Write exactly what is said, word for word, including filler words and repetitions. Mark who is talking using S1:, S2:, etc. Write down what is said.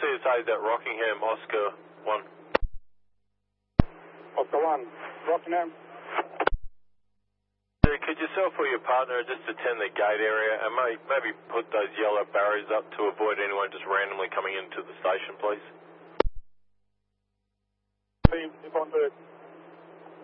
S1: C S A's at Rockingham, Oscar one.
S2: Oscar one, Rockingham.
S1: Yeah, could yourself or your partner just attend the gate area and may, maybe put those yellow barriers up to avoid anyone just randomly coming into the station, please?
S2: If on the